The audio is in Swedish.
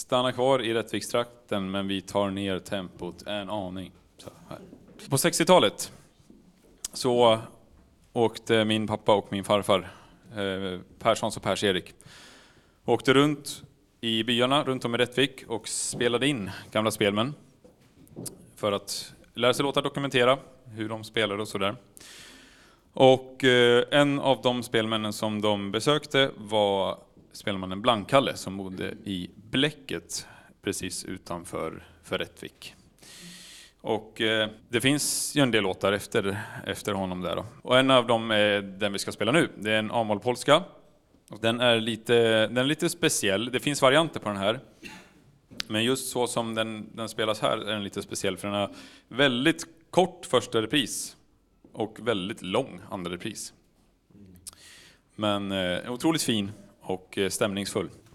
stannar kvar i Rättvikstrakten, men vi tar ner tempot en aning. Så här. På 60-talet så åkte min pappa och min farfar, Perssons och Pers-Erik, åkte runt i byarna runt om i Rättvik och spelade in gamla spelmän för att lära sig låta dokumentera hur de spelar och sådär. Och en av de spelmännen som de besökte var spelmannen Blankkalle som bodde i Bläcket precis utanför Rättvik. Och det finns ju en del låtar efter honom där då. Och en av dem är den vi ska spela nu. Det är en A-moll-polska. Och den är lite speciell. Det finns varianter på den här. Men just så som den spelas här är den lite speciell, för den har väldigt kort första repris och väldigt lång andra repris. Men otroligt fin och stämningsfull.